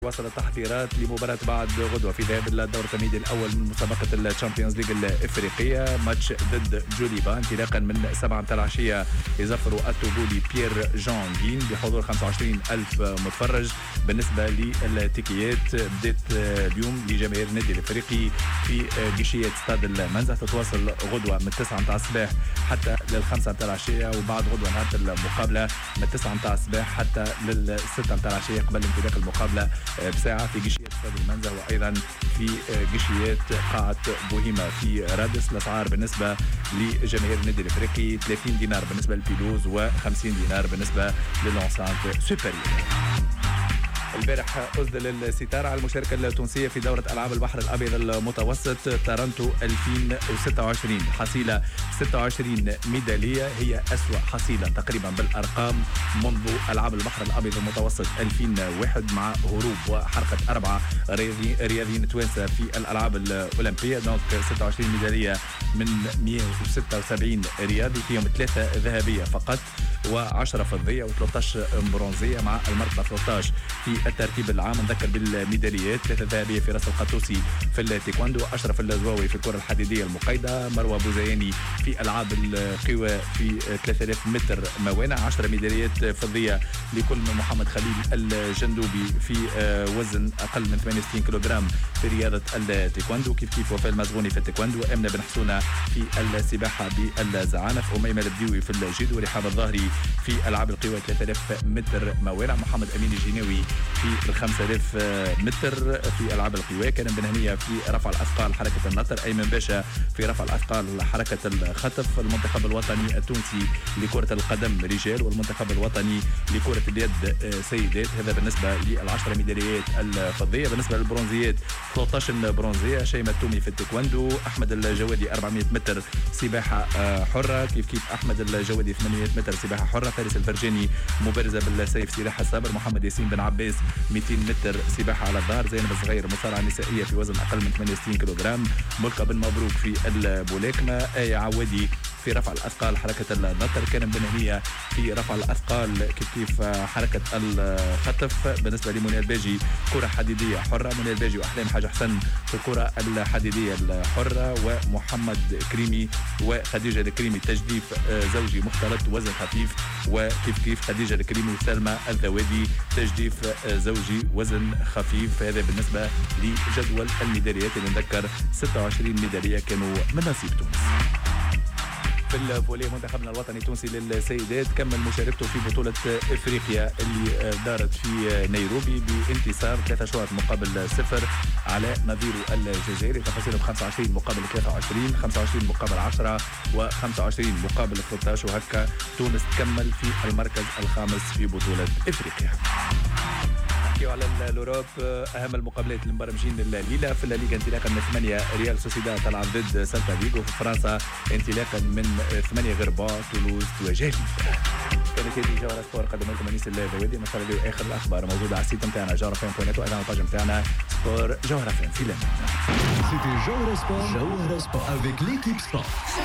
وصل التحضيرات لمباراة بعد غدوة في ذهاب الدور التمهيدي الأول من مسابقة الشامبيونز ليج الإفريقية. ماتش ضد جوليبا انطلاقا من 7 العشية يزفر التوغولي بيير جان غين بحضور 25,000 متفرج. بالنسبة للتيكيات بدأت اليوم لجماهير النادي الإفريقي في جيشيات استاد المنزه، تتواصل غدوة من 9 متاع الصباح حتى لل5 متاع العشية، وبعد غدوة نهار المقابلة من 9 متاع الصباح حتى لل6 متاع العشية قبل انطلاق المقابلة بساعة في جيشيات استاد المنزه، وأيضا في جيشيات قاعة بوهيما في رادس. الأسعار بالنسبة لجماهير النادي الإفريقي 30 دينار بالنسبة للبيلوز و50 دينار بالنسبة للأنسانت سوبريور. البارح أسدل الستار على المشاركة التونسية في دورة ألعاب البحر الأبيض المتوسط تارانتو 2026. حصيلة 26 ميدالية، هي أسوأ حصيلة تقريبا بالأرقام منذ ألعاب البحر الأبيض المتوسط 2001 مع هروب وحرقة 4 رياضيين توانسة في الألعاب الأولمبية. دونك 26 ميدالية من 176 رياضي، فيهم 3 ذهبية فقط و10 فضية و13 برونزية، مع المرتبة 13 في الترتيب العام. نذكر بالميداليات 3 ذهبية في راس القطوسي في التايكوندو، أشرف الزواوي في الكرة الحديدية المقيدة، مروة بوزياني في ألعاب القوى في 3000 متر موانع، 10 ميداليات فضية لكل من محمد خليل الجندوبي في وزن أقل من 68 كيلوغرام في رياضة التايكوندو، كيف وفاء المزغوني في التايكوندو، أمنة بن حسونة في السباحة بالزعانف، أميمة البديوي في الجيدو، ورحاب الظاهري في ألعاب القوى 3000 متر موانع، محمد أمين الجناوي في 5000 متر في ألعاب القوى، كريم بن هنية في رفع الأثقال حركة النطر، أيمن باشا في رفع الأثقال حركة الخطف، المنتخب الوطني التونسي لكرة القدم رجال والمنتخب الوطني لكرة اليد سيدات. هذا بالنسبة لل10 ميداليات الفضية. بالنسبة للبرونزيات 13 برونزية، شيماء التومي في التايكوندو، أحمد الجوادي 400 متر سباحة حرة، كيف أحمد الجوادي 800 متر سباحة حرة، فارس الفرجاني مبارزة بالسيف سلاح الصبر، محمد ياسين بن عباس 200 متر سباحة على الظهر، زينب الصغير مصارعة نسائية في وزن أقل من 68 كيلوغرام، ملكة بن مبروك في الملاكمة، آية عوادي في رفع الأثقال حركة النطر، كريم بن هنية في رفع الأثقال كيف حركة الخطف. بالنسبة لمنى الباجي كرة حديدية حرة، منى الباجي وأحلام حاج حسن في الكرة الحديدية الحرة، ومحمد كريمي وخديجة الكريمي تجديف زوجي مختلط وزن خفيف، وكيف خديجة الكريمي وسلمى الذوادي تجديف زوجي وزن خفيف. هذا بالنسبة لجدول الميداليات اللي نذكر 26 ميدالية كانوا من نصيب تونس. في الفولي منتخبنا الوطني التونسي للسيدات كمل مشاركته في بطولة إفريقيا اللي دارت في نيروبي بانتصار 3 شوط مقابل 0 على نظيره الجزائري، تفاصيله 25 مقابل 23، 25 مقابل 10 و25 مقابل 13، وهكا تونس تكمل في المركز الخامس في بطولة إفريقيا. على الأوروب أهم المقابلات المبرمجين الليلة في الليغا انطلاقا من 8 ريال سوسيداد تلعب ضد سالتا فيغو، في فرنسا انطلاقا من 8 غربا تولوز تواجه. كانت هذه جوهرة سبور قدم لكم أنيس الذوادي. مسألة اليوم آخر الأخبار موجودة على السيت نتاعنا جوهرة فين بوينت، وأيضا على الباج نتاعنا سبور جوهرة فين. في لنا C'était Jauhara Sport avec l'équipe sport.